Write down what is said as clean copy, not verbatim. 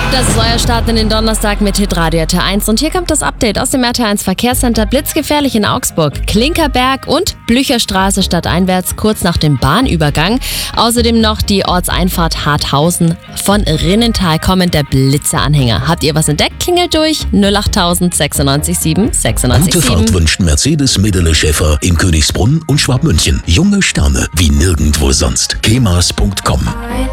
Das ist euer Start in den Donnerstag mit Hitradio RT1 und hier kommt das Update aus dem RT1 Verkehrscenter. Blitzgefährlich in Augsburg, Klinkerberg und Blücherstraße stadteinwärts kurz nach dem Bahnübergang. Außerdem noch die Ortseinfahrt Harthausen von Rinnental kommend der Blitzeranhänger. Habt ihr was entdeckt? Klingelt durch 08000 96 7 96 Gute 7. Fahrt wünscht Mercedes Medele Schäfer in Königsbrunn und Schwabmünchen. Junge Sterne wie nirgendwo sonst. kemas.com